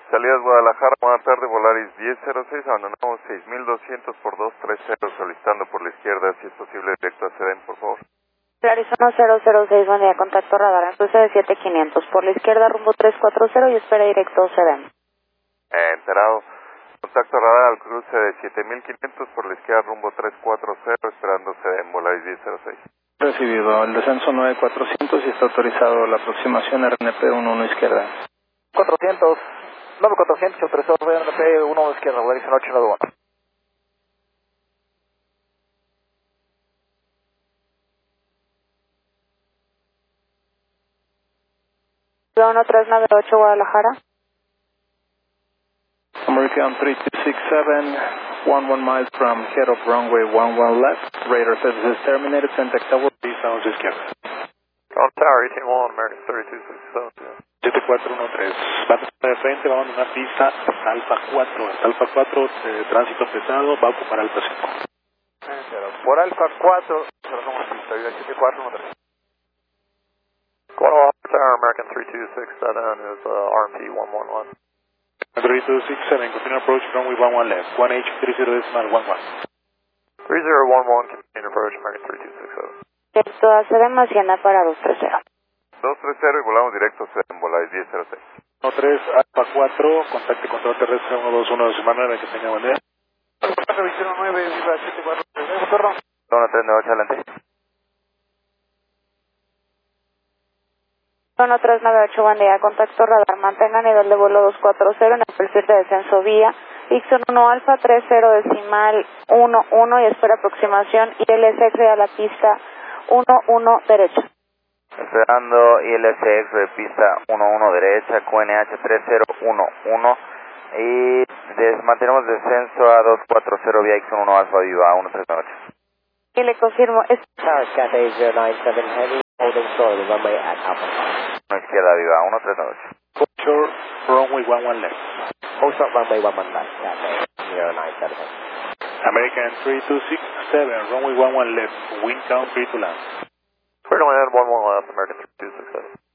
Salidas Guadalajara, buena tarde, Volaris 1006, abandonamos 6200 por 230, solicitando por la izquierda, si es posible, directo a Sedén, por favor. Volaris 1006, buen día, contacto radar, en cruce de 7500, por la izquierda rumbo 340 y espera directo a Sedén. Enterado. Contacto radar al cruce de 7500 por la izquierda rumbo 340, esperando Sedén, Volaris 1006. Recibido el descenso 9400 y está autorizado la aproximación RNP 11 izquierda. 400, 9400, autorizado RNP 11 izquierda, Volaris 891. Ciudad 1398 Guadalajara. American 3267, 11 miles from head of runway 11 left. Radar services terminated. Contact tower, pista 11 izquierda. Ground Tower 181, American 3267. 7413. Va de frente, va a abandonar pista Alfa 4. Alfa 4, tránsito pesado, va a ocupar Alfa 5. Por Alfa 4, cerramos pista, vida 7413. Alpha Tower, American 326, is RMP 111. 3267, continue approach runway 11 left. 1H 30.11. 3011, continue approach, American 3267. Directo a Sedén, Hacienda para 230. 230 y volamos directo a Sedén, Volaris 1006. 13 Alfa 4, contacte control terrestre 121 de semana, que tenga buen día. Alfa 09, viva 7413, perdón. Zona 398, adelante. 1398, buen día, contacto radar, mantenga nivel de vuelo 240 en el perfil de descenso vía Ixon 1 Alfa 30 decimal 11 y espera aproximación ILSX a la pista 11 derecha. Esperando ILSX de pista 11 derecha, QNH 3011 y mantenemos descenso a 240 vía Ixon 1 Alfa Viva 138. Y le confirmo, es Tower Cathay 097 Heavy, holding short, runway at Alpha 5. Una izquierda Viva 138. Short, runway 11 left. Hold short, runway 11 left, Cathay 097 Heavy. American 3267, runway 11 left, wind count 3 to land. Clear to land 11 left, American 3267.